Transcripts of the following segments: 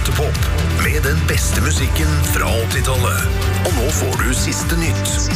Åttepop, med den beste musikken fra 80-tallet. Og nå får du siste nytt.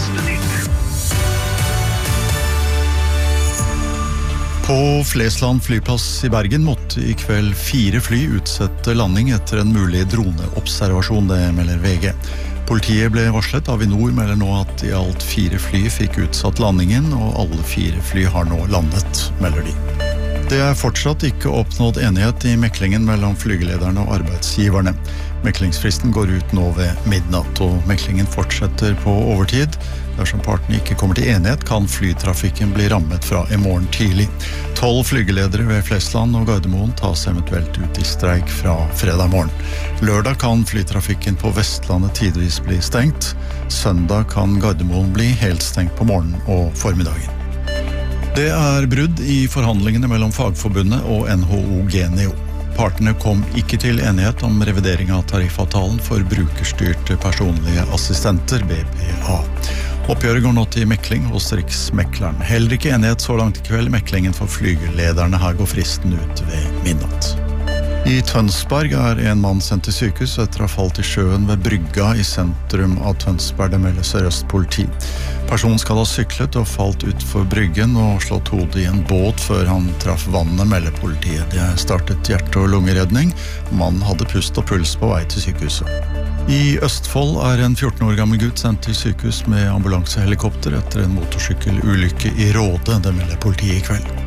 På Flesland flyplass i Bergen måtte i kveld 4 fly utsette landing etter en mulig droneobservasjon, det melder VG. Politiet ble varslet. Avinor melder nå at i alt 4 fly fikk utsatt landingen, og alle 4 fly har nå landet, melder de. Det er fortsatt ikke oppnådd enighet i meklingen mellom flygelederne og arbeidsgiverne. Meklingsfristen går ut nå ved midnatt, og meklingen fortsetter på overtid. Dersom partene ikke kommer til enighet, kan flytrafikken bli rammet fra i morgen tidlig. 12 flygeledere ved Flesland og Gardermoen tas eventuelt ut i streik fra fredag morgen. Lørdag kan flytrafikken på Vestlandet tidvis bli stengt. Søndag kan Gardermoen bli helt stengt på morgenen og formiddagen. Det er brudd i forhandlingene mellom Fagforbundet og NHO Genio. Partene kom ikke til enighet om revidering av tariffavtalen for brukerstyrte personlige assistenter, BPA. Oppgjøret går nå til mekling hos Riksmekleren. Heller ikke enighet så langt i kveld. Meklingen for flygelederne. Her går fristen ut ved midnatt. I Tønsberg er en mann sendt til sykehus etter å ha falt i sjøen ved brygga i sentrum av Tønsberg, det melder Sør-Øst politi. Personen skal ha syklet og falt utfor bryggen og slått hodet i en båt før han traff vannet, melder politiet. Det er startet hjerte- og lungeredning. Mannen hadde pust og puls på vei til sykehuset. I Østfold er en 14 år gammel gutt sendt til sykehus med ambulansehelikopter etter en motorsykkelulykke i Råde, det melder politiet i kveld.